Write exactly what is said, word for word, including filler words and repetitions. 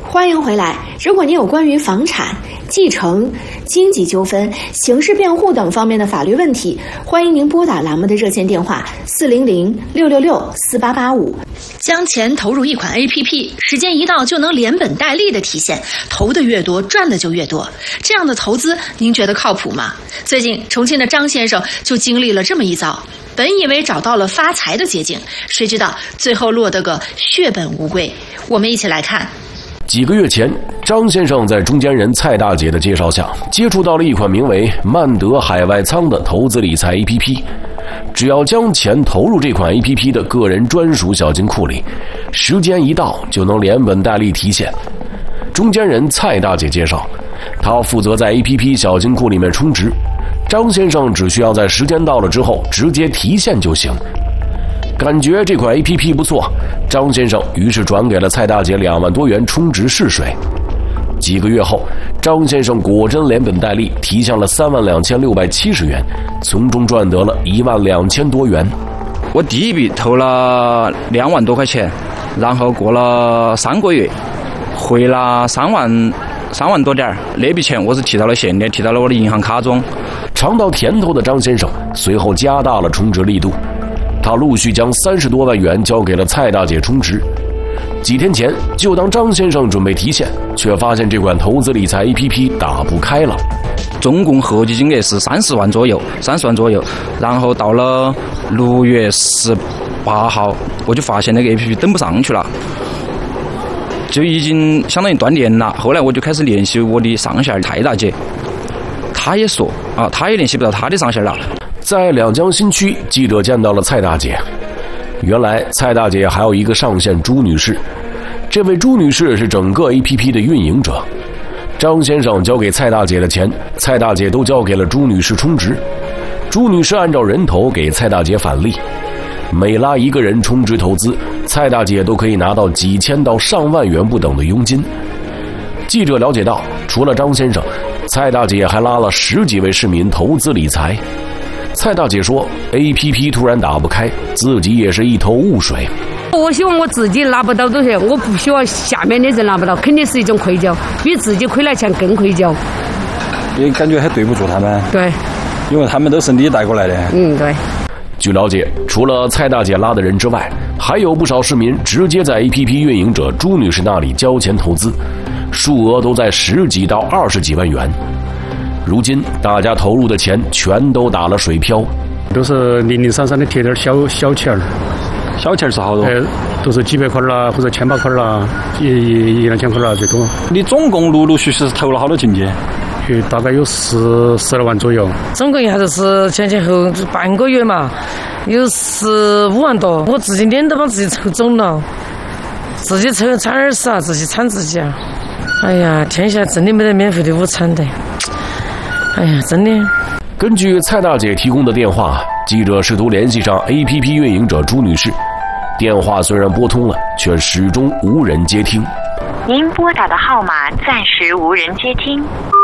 欢迎回来。如果您有关于房产、继承、经济纠纷、刑事辩护等方面的法律问题，欢迎您拨打栏目的热线电话四零零六六六四八八五。将钱投入一款 A P P， 时间一到就能连本带利的体现，投的越多，赚的就越多。这样的投资，您觉得靠谱吗？最近，重庆的张先生就经历了这么一遭。本以为找到了发财的捷径，谁知道最后落得个血本无归。我们一起来看。 几个月前，张先生在中间人蔡大姐的介绍下，接触到了一款名为曼德海外仓的投资理财 A P P。只要将钱投入这款 A P P 的个人专属小金库里，时间一到就能连本带利提现。中间人蔡大姐介绍，她负责在 A P P 小金库里面充值，张先生只需要在时间到了之后直接提现就行。感觉这款 A P P 不错，张先生于是转给了蔡大姐两万多元充值试水。几个月后，张先生果真连本带利提现了三万两千六百七十元，从中赚得了一万两千多元。 我第一笔投了两万多块钱，然后过了三个月，回了三万三万多点儿，那笔钱我是提到了现的，提到了我的银行卡中。 尝到甜头的张先生随后加大了充值力度，他陆续将三十多万元交给了蔡大姐充值。几天前，就当张先生准备提现，却发现这款投资理财 A P P 打不开了。 总共合计金额是三十万左右，三十万左右。然后到了六月十八号，我就发现那个 A P P 登不上去了，就已经相当于断电了。后来我就开始联系我的上线蔡大姐，她也说啊，她也联系不到她的上线了。 在两江新区，记者见到了蔡大姐。原来蔡大姐还有一个上线朱女士，这位朱女士是整个 A P P 的运营者。张先生交给蔡大姐的钱，蔡大姐都交给了朱女士充值，朱女士按照人头给蔡大姐返利。每拉一个人充值投资，蔡大姐都可以拿到几千到上万元不等的佣金。记者了解到，除了张先生，蔡大姐还拉了十几位市民投资理财。蔡大姐说 A P P 突然打不开，自己也是一头雾水。 我希望我自己拿不到多少，我不希望下面的人拿不到，肯定是一种愧疚，比自己亏了钱更愧疚。 也感觉很对不住他们。 对， 因为他们都是你带过来的。 嗯，对。 据了解，除了蔡大姐拉的人之外，还有不少市民直接在 A P P 运营者朱女士那里交钱投资，数额都在十几到二十几万元。如今大家投入的钱全都打了水漂， 都是零零散散的贴点小小钱儿， 小钱是好多， 呃，都是几百块啦，或者千把块啦，一一两千块啦最多。 你总共陆陆续续投了好多进去？ 大概有十十二万左右。 总共一下子是前前后半个月嘛，有十五万多，我自己脸都把自己抽肿了，自己抽餐耳屎啊，自己铲自己啊。哎呀，天下真的没得免费的午餐的。哎呀，真的。 根据蔡大姐提供的电话，记者试图联系上 A P P 运营者朱女士，电话虽然拨通了，却始终无人接听。 您拨打的号码暂时无人接听。